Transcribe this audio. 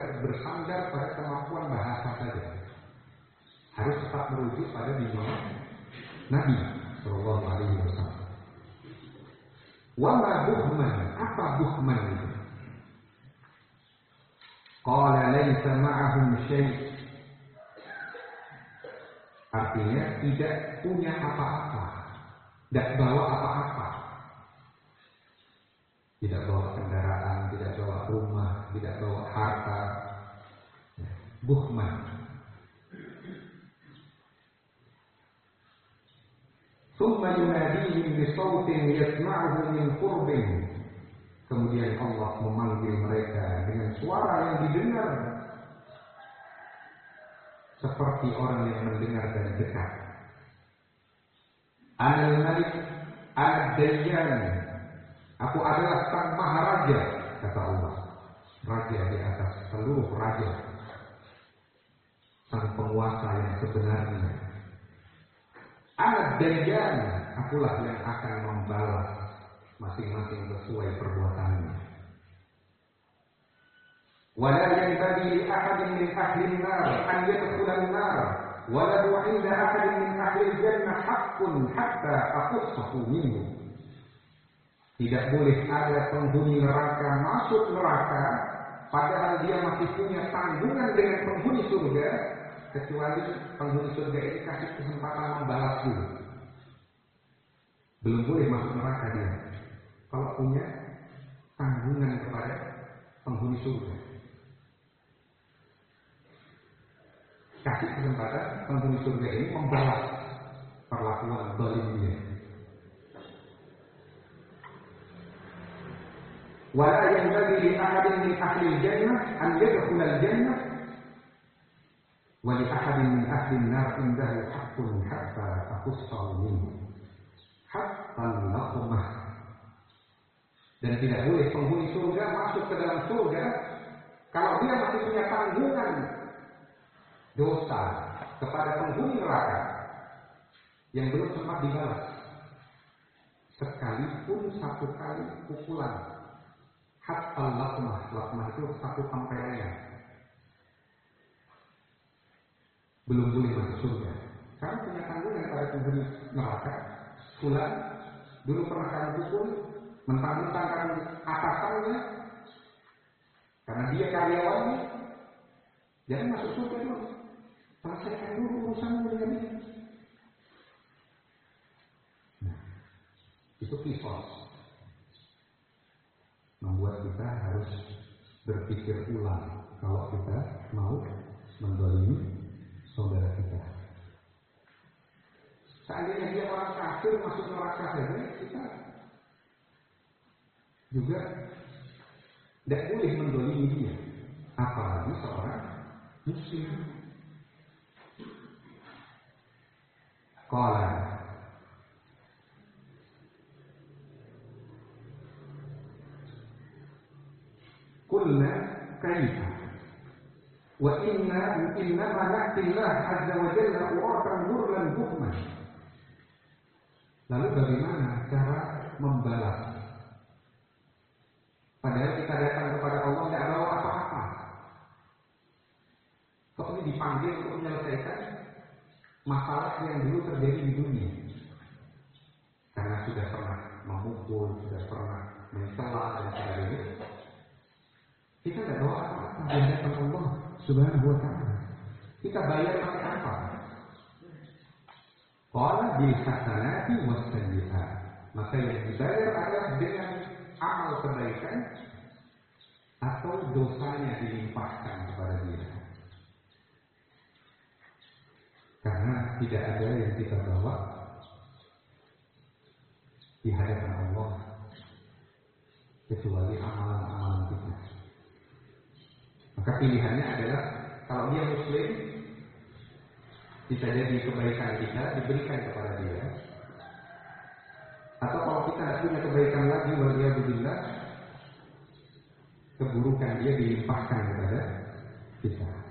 bersandar pada kemampuan bahasa saja. Harus tetap merujuk pada bimbingan Nabi Sallallahu Alaihi Wasallam. Wama buhman, apa buhman itu? Qala laisa ma'ahum syai'. Artinya tidak punya apa-apa, tidak bawa apa-apa. Tidak bawa kendaraan, tidak bawa rumah, tidak bawa harta. Buhman. Thumma yunadihim bisawtin yasma'uhu min qurbin. Kemudian Allah memanggil mereka dengan suara yang didengar seperti orang yang mendengar dari dekat. Anal Malik Ad-Dayyan. Aku adalah sang maharaja, kata Allah. Raja di atas seluruh raja. Sang penguasa yang sebenarnya. Ad-Dayyan. Akulah yang akan membalas masing-masing sesuai perbuatannya. Wala yanbaghi li ahadin min ahli an-nar an yadkhula an-nar wa la 'inda ahadin min ahli al-jannah haqqun hatta aqussahu minhu. Tidak boleh ada penghuni neraka masuk neraka padahal dia masih punya tanggungan dengan penghuni surga, kecuali penghuni surga ini kasih kesempatan membalas dulu. Belum boleh masuk neraka dia kalau punya tanggungan kepada penghuni surga. Kasih kesempatan penghuni surga ini membalas perlakuan zalim dia. Wala yanbaghi li ahadin min ahli al-jannah an yadkhula al-jannah wa li ahadin min ahli an-nar indahu haqqun hatta aqussahu minhu hatta al-laqmah. Dan tidak boleh penghuni surga masuk ke dalam surga kalau dia masih punya tanggungan dosa kepada penghuni neraka yang belum sempat dibalas, sekalipun satu kali pukulan. Hatta lakmah, lakmah itu satu tempelean. Belum boleh masuk surga. Kamu punya tanggungan pada penghuni neraka. Fulan dulu pernah kamu pukul, mentang-mentang kamu atasannya, karena dia karyawannya. Jangan masuk surga dulu. Selesaikan dulu urusanmu dengan dia. Nah, itu kisos. Membuat kita harus berpikir ulang kalau kita mau mendolimi saudara kita. Seandainya dia orang kafir masuk neraka saja, kita juga tidak boleh mendolimi dia, apalagi seorang muslim. Qala Qulna kaifa wa innama na'ti Allah azza wa jalla uratan ghurlan buhman. Lalu bagaimana cara membalas? Padahal kita datang kepada Allah tidak bawa apa-apa. Kok ini dipanggil untuk menyelesaikan masalah yang dulu terjadi di dunia? Karena sudah pernah memukul, sudah pernah mencela dan sebagainya. Kita tidak bawa apa-apa di hadapan Allah Subhanahu wa ta'ala. Kita bayar pakai apa? Qala bil hasanati was sayyi'at. Maka yang dibayar adalah dengan amal kebaikan atau dosanya dilimpahkan kepada dia. Karena tidak ada yang kita bawa di hadapan Allah kecuali amalan-amalan kita. Maka pilihannya adalah kalau dia muslim, bisa jadi kebaikan kita diberikan kepada dia. Atau kalau kita tidak punya kebaikan lagi, waliyadzubillah, keburukan dia dilimpahkan kepada kita.